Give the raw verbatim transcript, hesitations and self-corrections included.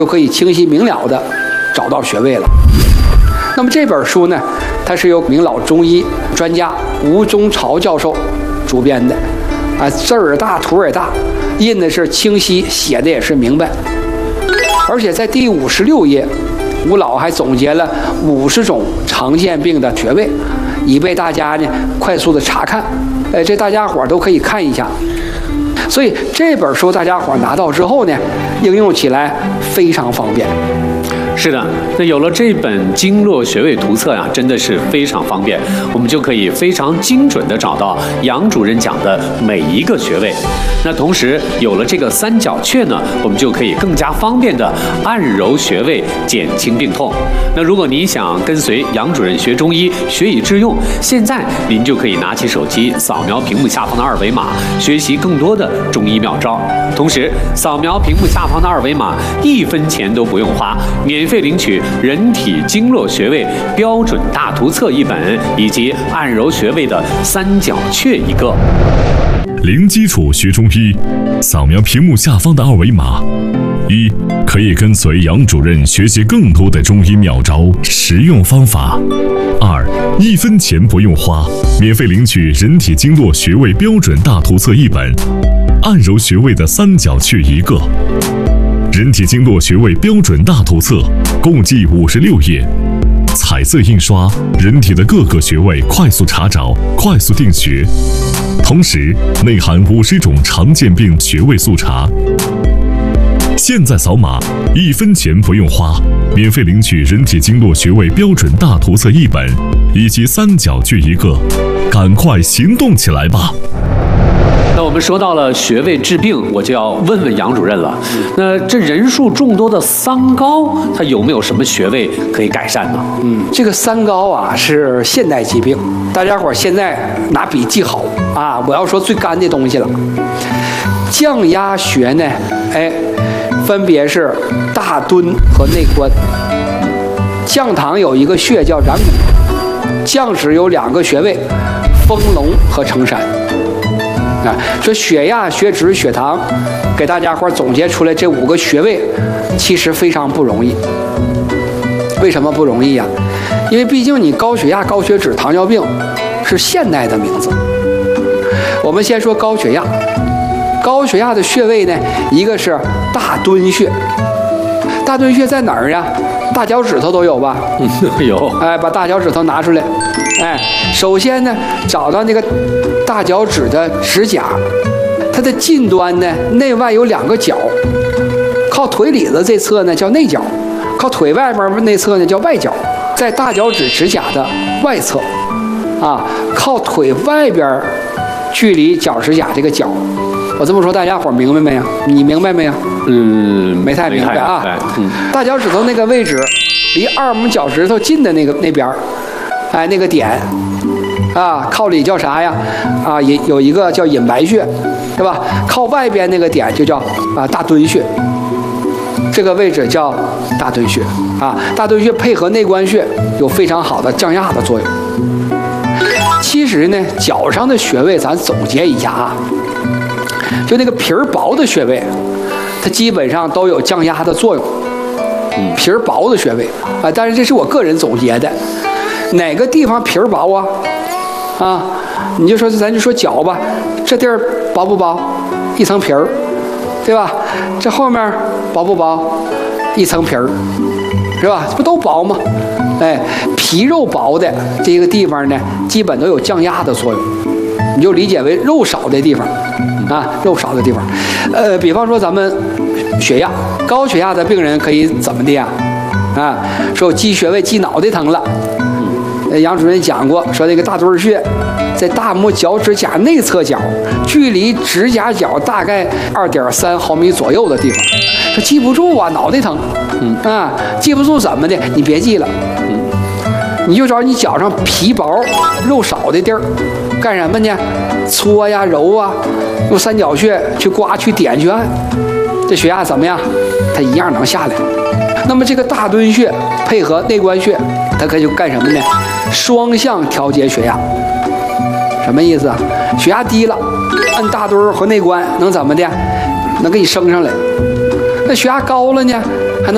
就可以清晰明了的找到穴位了。那么这本书呢，它是由名老中医专家吴中朝教授主编的，啊，字儿大，图也大，印的是清晰，写的也是明白。而且在第五十六页，吴老还总结了五十种常见病的穴位，以备大家呢快速的查看。哎，这大家伙都可以看一下。所以这本书大家伙拿到之后呢，应用起来非常方便。 是的，那有了这本经络穴位图册呀、啊，真的是非常方便，我们就可以非常精准地找到杨主任讲的每一个穴位。那同时有了这个三角穴呢，我们就可以更加方便地按揉穴位，减轻病痛。那如果您想跟随杨主任学中医，学以致用，现在您就可以拿起手机扫描屏幕下方的二维码，学习更多的中医妙招。同时，扫描屏幕下方的二维码，一分钱都不用花，免费领取人体经络穴位标准大图册一本，以及按揉穴位的三角穴一个。 零基础学中医，扫描屏幕下方的二维码。一，可以跟随杨主任学习更多的中医妙招、实用方法。二，一分钱不用花，免费领取人体经络穴位标准大图册一本，按揉穴位的三角穴一个。人体经络穴位标准大图册共计五十六页，彩色印刷，人体的各个穴位快速查找，快速定穴。同时内含五十种常见病穴位速查。现在扫码，一分钱不用花，免费领取人体经络穴位标准大图册一本，以及三角穴一个，赶快行动起来吧！ 那我们说到了穴位治病，我就要问问杨主任了。那这人数众多的三高，它有没有什么穴位可以改善呢？ 嗯，这个三高啊是现代疾病，大家伙现在拿笔记好啊！我要说最干的东西了。降压穴呢，哎，分别是大敦和内关。降堂有一个穴叫然谷，降趾有两个穴位，丰隆和承山。啊，说血压、血脂、血糖，给大家伙总结出来这五个穴位，其实非常不容易。为什么不容易呀、啊？因为毕竟你高血压、高血脂、糖尿病是现代的名字。我们先说高血压，高血压的穴位呢，一个是大敦穴。大敦穴在哪儿呀？大脚趾头都有吧？ 嗯，有。 哎，把大脚趾头拿出来。哎，首先呢，找到那个大脚趾的指甲，它的近端呢，内外有两个角，靠腿里子这侧呢叫内角，靠腿外边内侧呢叫外角。在大脚趾指甲的外侧，啊，靠腿外边距离脚指甲这个角。我这么说，大家伙明白没有？你明白没有？ 嗯， 没太明白啊。嗯，大脚趾头那个位置，离二拇脚趾头近的那个那边，哎，那个点，啊，靠里叫啥呀？啊，也有一个叫隐白穴，对吧？靠外边那个点就叫啊大敦穴，这个位置叫大敦穴啊。大敦穴配合内关穴有非常好的降压的作用。其实呢，脚上的穴位咱总结一下啊。就那个皮儿薄的穴位，它基本上都有降压的作用。嗯，皮儿薄的穴位啊，但是这是我个人总结的。哪个地方皮儿薄啊？啊，你就说咱就说脚吧，这地儿薄不薄？一层皮儿，对吧？这后面薄不薄？一层皮儿，是吧？这不都薄吗？哎，皮肉薄的这个地方呢，基本都有降压的作用。你就理解为肉少的地方。啊，肉少的地方，呃，比方说咱们血压，高血压的病人可以怎么的呀？啊，说我记穴位记脑袋疼了，嗯，杨主任讲过，说这个大敦穴在大拇脚趾甲内侧角，距离指甲角大概二点三毫米左右的地方，说记不住啊，脑袋疼，嗯啊，记不住怎么的？你别记了，嗯，你就找你脚上皮薄、肉少的地儿，干什么呢？搓呀、揉啊。用三角穴去刮、去点、去按，这血压怎么样？它一样能下来。那么这个大敦穴配合内关穴，它可以干什么呢？双向调节血压。什么意思啊？血压低了，按大敦和内关能怎么的？能给你升上来。那血压高了呢？